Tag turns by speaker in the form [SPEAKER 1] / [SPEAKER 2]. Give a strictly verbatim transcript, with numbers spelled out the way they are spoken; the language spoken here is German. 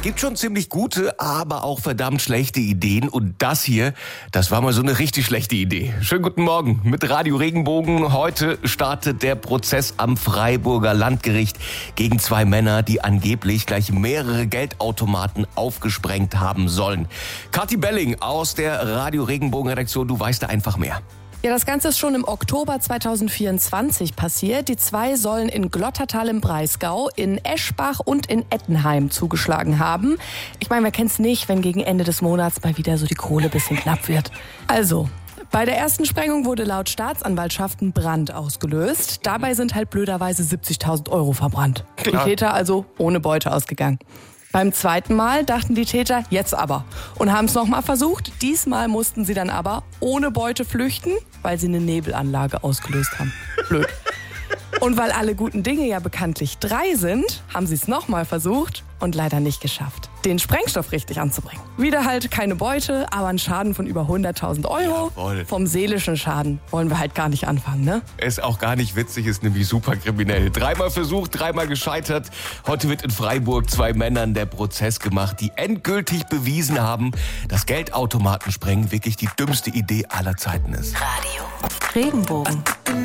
[SPEAKER 1] gibt schon ziemlich gute, aber auch verdammt schlechte Ideen. Und das hier, das war mal so eine richtig schlechte Idee. Schönen guten Morgen mit Radio Regenbogen. Heute startet der Prozess am Freiburger Landgericht gegen zwei Männer, die angeblich gleich mehrere Geldautomaten aufgesprengt haben sollen. Kathi Belling aus der Radio Regenbogen Redaktion, du weißt da einfach mehr.
[SPEAKER 2] Ja, das Ganze ist schon im Oktober zweitausendvierundzwanzig passiert. Die zwei sollen in Glottertal im Breisgau, in Eschbach und in Ettenheim zugeschlagen haben. Ich meine, wer kennt's nicht, wenn gegen Ende des Monats mal wieder so die Kohle ein bisschen knapp wird. Also, bei der ersten Sprengung wurde laut Staatsanwaltschaft ein Brand ausgelöst. Dabei sind halt blöderweise siebzigtausend Euro verbrannt.
[SPEAKER 1] Klar.
[SPEAKER 2] Die Täter also ohne Beute ausgegangen. Beim zweiten Mal dachten die Täter, jetzt aber. Und haben es nochmal versucht. Diesmal mussten sie dann aber ohne Beute flüchten, weil sie eine Nebelanlage ausgelöst haben. Blöd. Und weil alle guten Dinge ja bekanntlich drei sind, haben sie es nochmal versucht und leider nicht geschafft, den Sprengstoff richtig anzubringen. Wieder halt keine Beute, aber ein Schaden von über hunderttausend Euro.
[SPEAKER 1] Jawohl.
[SPEAKER 2] Vom seelischen Schaden wollen wir halt gar nicht anfangen, ne?
[SPEAKER 1] Ist auch gar nicht witzig, ist nämlich super kriminell. Dreimal versucht, dreimal gescheitert. Heute wird in Freiburg zwei Männern der Prozess gemacht, die endgültig bewiesen haben, dass Geldautomatensprengen wirklich die dümmste Idee aller Zeiten ist.
[SPEAKER 3] Radio Regenbogen.